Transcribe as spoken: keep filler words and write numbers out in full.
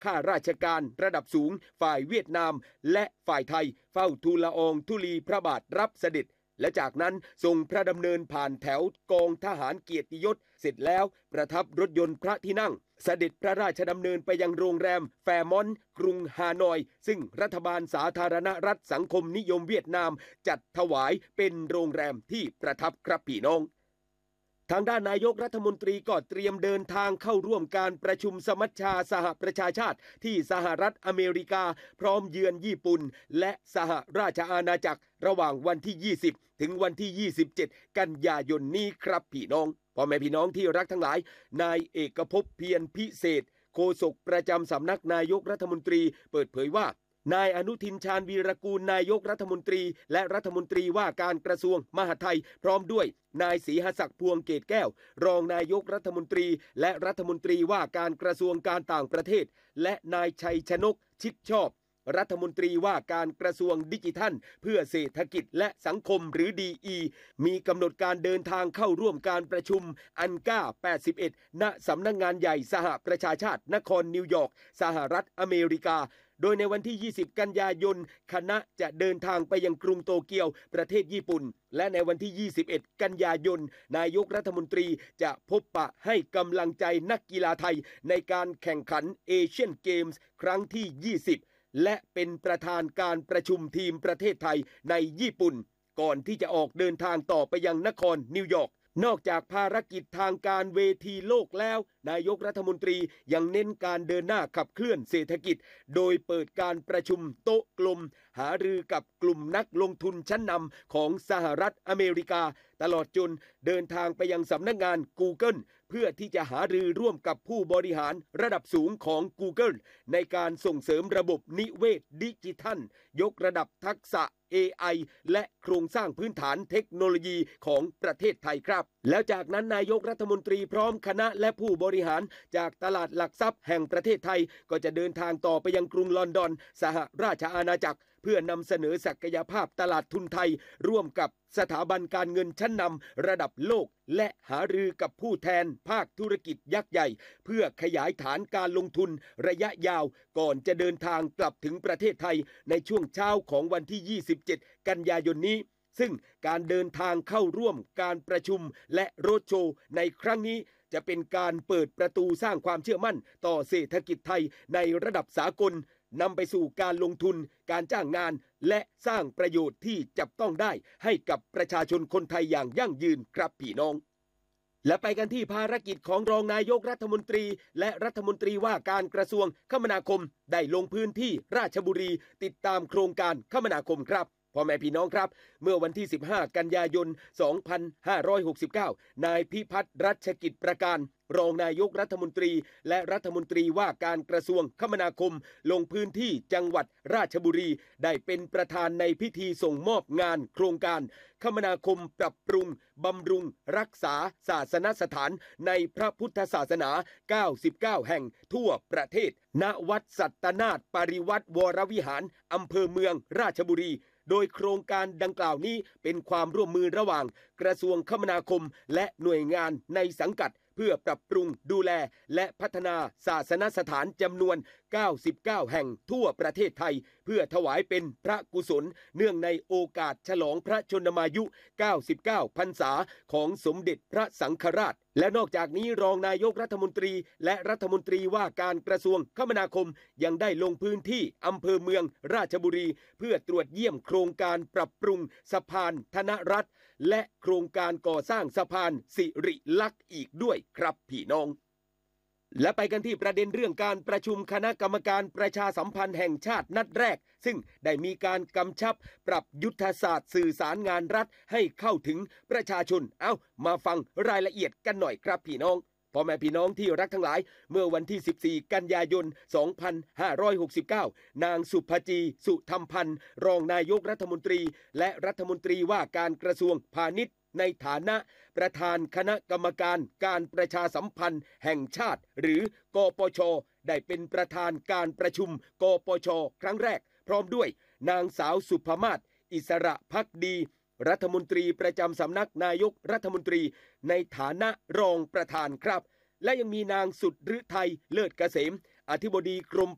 ข้าราชการระดับสูงฝ่ายเวียดนามและฝ่ายไทยเฝ้าทูลละอองธุลีพระบาทรับเสด็จและจากนั้นทรงพระดำเนินผ่านแถวกองทหารเกียรติยศเสร็จแล้วประทับรถยนต์พระที่นั่งเสด็จพระราชดำเนินไปยังโรงแรมแฟร์มอนต์กรุงฮานอยซึ่งรัฐบาลสาธารณรัฐสังคมนิยมเวียดนามจัดถวายเป็นโรงแรมที่ประทับครับพี่น้องทางด้านนายกรัฐมนตรีก็เตรียมเดินทางเข้าร่วมการประชุมสมัชชาสหประชาชาติที่สหรัฐอเมริกาพร้อมเยือนญี่ปุ่นและสหราชอาณาจักรระหว่างวันที่ยี่สิบถึงวันที่ยี่สิบเจ็ดกันยายนนี้ครับพี่น้องพ่อแม่พี่น้องที่รักทั้งหลายนายเอกภพเพียรพิเศษโฆษกประจำสำนักนายกรัฐมนตรีเปิดเผยว่านายอนุทินชาญวีรกูลนายกรัฐมนตรีและรัฐมนตรีว่าการกระทรวงมหาดไทยพร้อมด้วยนายศรีหศักดิ์พวงเกตแก้วรองนายกรัฐมนตรีและรัฐมนตรีว่าการกระทรวงการต่างประเทศและนายชัยชนกชิดชอบรัฐมนตรีว่าการกระทรวงดิจิทัลเพื่อเศรษฐกิจและสังคมหรือ ดี อี มีกำหนดการเดินทางเข้าร่วมการประชุมอันก้าแปดสิบเอ็ดณสำนักงานใหญ่สหประชาชาตินครนิวยอร์กสหรัฐอเมริกาโดยในวันที่ยี่สิบกันยายนคณะจะเดินทางไปยังกรุงโตเกียวประเทศญี่ปุ่นและในวันที่ยี่สิบเอ็ดกันยายนนายกรัฐมนตรีจะพบปะให้กำลังใจนักกีฬาไทยในการแข่งขันเอเชียนเกมส์ครั้งที่ยี่สิบและเป็นประธานการประชุมทีมประเทศไทยในญี่ปุ่นก่อนที่จะออกเดินทางต่อไปยังนครนิวยอร์กนอกจากภารกิจทางการเวทีโลกแล้วนายกรัฐมนตรียังเน้นการเดินหน้าขับเคลื่อนเศรษฐกิจโดยเปิดการประชุมโต๊ะกลมหารือกับกลุ่มนักลงทุนชั้นนำของสหรัฐอเมริกาตลอดจนเดินทางไปยังสำนักงาน Google เพื่อที่จะหารือร่วมกับผู้บริหารระดับสูงของ Google ในการส่งเสริมระบบนิเวศดิจิทัลยกระดับทักษะ เอ ไอ และโครงสร้างพื้นฐานเทคโนโลยีของประเทศไทยครับแล้วจากนั้นนายกรัฐมนตรีพร้อมคณะและผู้บริหารจากตลาดหลักทรัพย์แห่งประเทศไทยก็จะเดินทางต่อไปยังกรุงลอนดอนสหราชอาณาจักรเพื่อนำเสนอศักยภาพตลาดทุนไทยร่วมกับสถาบันการเงินชั้นนำระดับโลกและหารือกับผู้แทนภาคธุรกิจยักษ์ใหญ่เพื่อขยายฐานการลงทุนระยะยาวก่อนจะเดินทางกลับถึงประเทศไทยในช่วงเช้าของวันที่ยี่สิบเจ็ดกันยายนนี้ซึ่งการเดินทางเข้าร่วมการประชุมและโรดโชว์ในครั้งนี้จะเป็นการเปิดประตูสร้างความเชื่อมั่นต่อเศรษฐกิจไทยในระดับสากลนำไปสู่การลงทุนการจ้างงานและสร้างประโยชน์ที่จับต้องได้ให้กับประชาชนคนไทยอย่างยั่งยืนครับพี่น้องและไปกันที่ภารกิจของรองนายกรัฐมนตรีและรัฐมนตรีว่าการกระทรวงคมนาคมได้ลงพื้นที่ราชบุรีติดตามโครงการคมนาคมครับพ่อแม่พี่น้องครับเมื่อวันที่สิบห้ากันยายนสองพันห้าร้อยหกสิบเก้านายพิพัฒน์รัชกิจประการรองนายกรัฐมนตรีและรัฐมนตรีว่าการกระทรวงคมนาคมลงพื้นที่จังหวัดราชบุรีได้เป็นประธานในพิธีส่งมอบงานโครงการคมนาคมปรับปรุงบำรุงรักษาศาสนสถานในพระพุทธศาสนาเก้าสิบเก้าแห่งทั่วประเทศณวัดสัตนาถปริวัติวรวิหารอำเภอเมืองราชบุรีโดยโครงการดังกล่าวนี้เป็นความร่วมมือระหว่างกระทรวงคมนาคมและหน่วยงานในสังกัดเพื่อปรับปรุงดูแลและพัฒนาศาสนสถานจำนวนเก้าสิบเก้าแห่งทั่วประเทศไทยเพื่อถวายเป็นพระกุศลเนื่องในโอกาสฉลองพระชนมายุเก้าสิบเก้าพรรษาของสมเด็จพระสังฆราชและนอกจากนี้รองนายกรัฐมนตรีและรัฐมนตรีว่าการกระทรวงคมนาคมยังได้ลงพื้นที่อำเภอเมืองราชบุรีเพื่อตรวจเยี่ยมโครงการปรับปรุงสะพานธนรัตน์และโครงการก่อสร้างสะพานสิริลักษณ์อีกด้วยครับพี่น้องและไปกันที่ประเด็นเรื่องการประชุมคณะกรรมการประชาสัมพันธ์แห่งชาตินัดแรกซึ่งได้มีการกำชับปรับยุทธศาสตร์สื่อสารงานรัฐให้เข้าถึงประชาชนเอ้ามาฟังรายละเอียดกันหน่อยครับพี่น้องพ่อแม่พี่น้องที่รักทั้งหลายเมื่อวันที่สิบสี่กันยายนสองพันห้าร้อยหกสิบเก้านางสุภจีสุธรรมพันธ์รองนายกรัฐมนตรีและรัฐมนตรีว่าการกระทรวงพาณิชย์ในฐานะประธานคณะกรรมการการประชาสัมพันธ์แห่งชาติหรือกปช.ได้เป็นประธานการประชุมกปช.ครั้งแรกพร้อมด้วยนางสาวสุภมาศอิสระภักดีรัฐมนตรีประจำสำนักนายกรัฐมนตรีในฐานะรองประธานครับและยังมีนางสุดฤทัยเลิศเกษมอธิบดีกรม